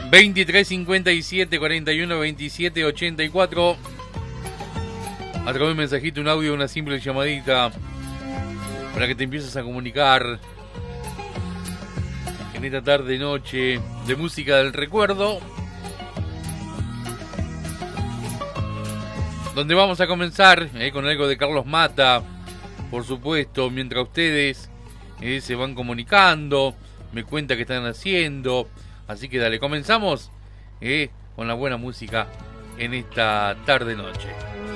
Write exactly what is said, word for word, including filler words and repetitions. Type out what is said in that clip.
veintitrés cincuenta y siete cuarenta y uno veintisiete ochenta y cuatro. A través de un mensajito, un audio, una simple llamadita para que te empieces a comunicar en esta tarde noche de música del recuerdo, donde vamos a comenzar eh, con algo de Carlos Mata, por supuesto, mientras ustedes eh, se van comunicando, me cuentan qué están haciendo. Así que dale, comenzamos eh, con la buena música en esta tarde noche.